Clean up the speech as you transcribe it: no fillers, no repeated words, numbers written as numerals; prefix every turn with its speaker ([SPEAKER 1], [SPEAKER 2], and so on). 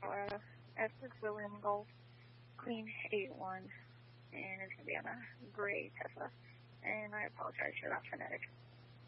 [SPEAKER 1] Colorado. S is William Golf, Queen 81, and it's going to be on a gray Tesla. And I apologize for that phonetic.